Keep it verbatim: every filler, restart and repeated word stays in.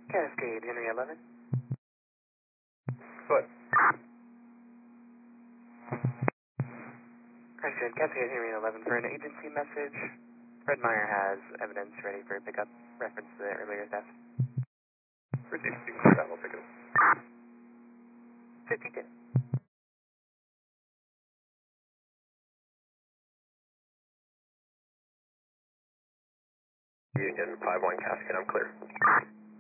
Cascade, Henry eleven. Foot. Cascade, Cascade, Henry eleven for an agency message. Fred Meyer has evidence ready for pickup. Reference to the earlier theft. Received sequence travel ticket. fifty-two. Union five one Cascade, I'm clear.